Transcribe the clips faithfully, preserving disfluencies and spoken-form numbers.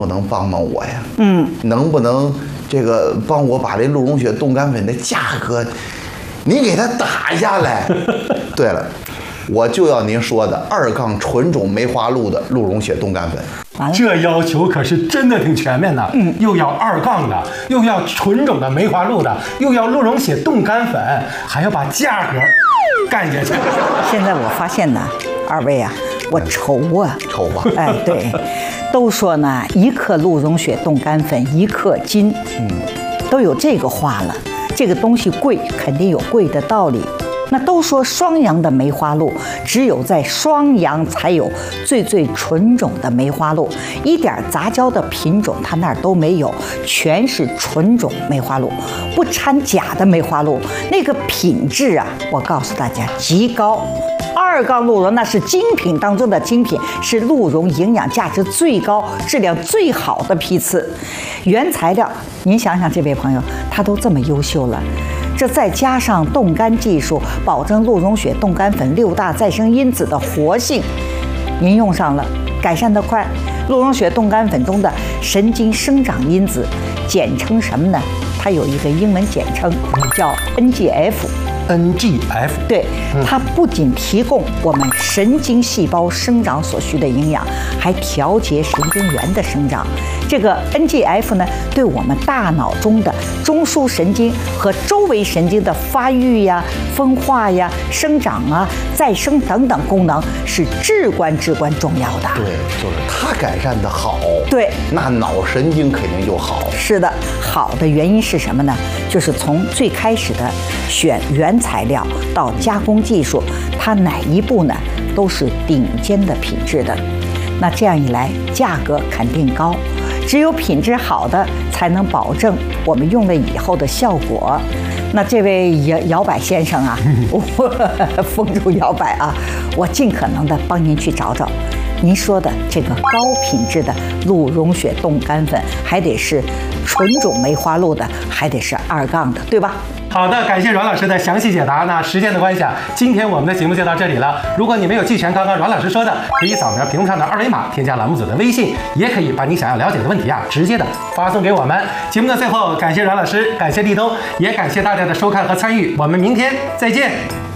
不能帮帮我呀？嗯，能不能这个帮我把这鹿茸血冻干粉的价格，你给它打下来？对了，我就要您说的二杠纯种梅花鹿的鹿茸血冻干粉。 这要求可是真的挺全面的，嗯，又要二杠的，又要纯种的梅花鹿的，又要鹿茸血冻干粉，还要把价格干下去。 现在我发现呢，二位啊，我愁啊， 愁吧？ 哎，对，都说呢，一克鹿茸血冻干粉一克金，嗯，都有这个话了。这个东西贵，肯定有贵的道理。那都说双阳的梅花鹿，只有在双阳才有最最纯种的梅花鹿，一点杂交的品种它那儿都没有，全是纯种梅花鹿，不掺假的梅花鹿，那个品质啊，我告诉大家极高。二杠鹿茸那是精品当中的精品，是鹿茸营养价值最高、质量最好的批次。原材料，您想想，这位朋友他都这么优秀了。这再加上冻干技术，保证鹿茸血冻干粉六大再生因子的活性，您用上了，改善得快。鹿茸血冻干粉中的神经生长因子，简称什么呢？它有一个英文简称叫 N G F。N G F 对，它不仅提供我们神经细胞生长所需的营养，还调节神经元的生长。这个 N G F 呢，对我们大脑中的中枢神经和周围神经的发育呀、分化呀、生长啊、再生等等功能是至关至关重要的。 对，就是它改善的好， 对， 那脑神经肯定就好。 是的，好的原因是什么呢？就是从最开始的选原材料到加工技术，它哪一步呢都是顶尖的品质的。那这样一来，价格肯定高。只有品质好的，才能保证我们用了以后的效果。那这位摇摇摆先生啊，我风烛摇摆啊，我尽可能的帮您去找找。您说的这个高品质的鹿茸血冻干粉，还得是纯种梅花鹿的，还得是二杠的，对吧？ 好的，感谢阮老师的详细解答。那时间的关系啊，今天我们的节目就到这里了。如果你没有记全刚刚阮老师说的，可以扫描屏幕上的二维码，添加栏目组的微信，也可以把你想要了解的问题啊，直接的发送给我们。节目的最后，感谢阮老师，感谢立冬，也感谢大家的收看和参与。我们明天再见。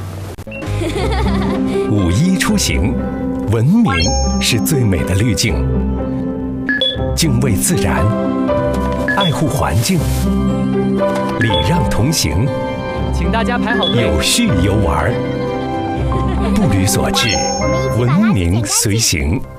五一出行，文明是最美的滤镜，敬畏自然，爱护环境，礼让同行， 请大家排好队， 有序游玩，步履所至，文明随行。